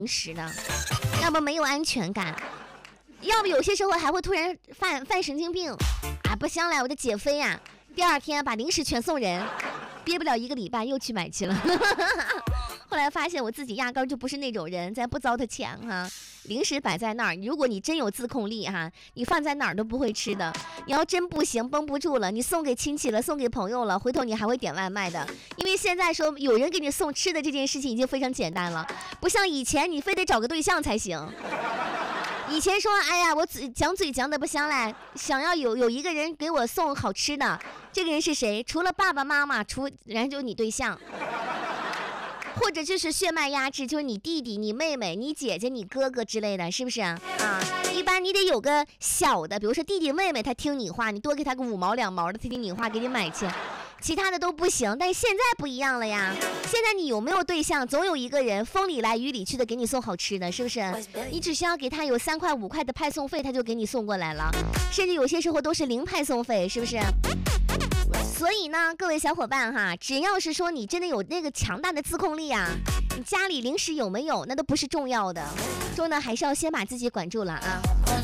零食的，要不没有安全感，要不有些时候还会突然犯神经病啊！不行了，我的姐夫呀，第二天把零食全送人，憋不了1个礼拜又去买去了。后来发现我自己压根就不是那种人，咱不糟蹋钱哈。零食摆在那儿，如果你真有自控力哈，你放在哪儿都不会吃的。你要真不行，绷不住了，你送给亲戚了，送给朋友了，回头你还会点外卖的。因为现在说有人给你送吃的这件事情已经非常简单了，不像以前你非得找个对象才行。以前说，哎呀，我讲嘴讲的不香嘞，想要有一个人给我送好吃的，这个人是谁？除了爸爸妈妈，然后就是你对象。或者就是血脉压制，就是你弟弟、你妹妹、你姐姐、你哥哥之类的，是不是啊？一般你得有个小的，比如说弟弟妹妹，他听你话，你多给他个5毛2毛的，他听你话，给你买去，其他的都不行。但现在不一样了呀，现在你有没有对象，总有一个人风里来雨里去的给你送好吃的，是不是？你只需要给他有3块5块的派送费，他就给你送过来了，甚至有些时候都是零派送费，是不是？所以呢，各位小伙伴哈，只要是说你真的有那个强大的自控力啊，你家里零食有没有那都不是重要的，重要的还是要先把自己管住了啊。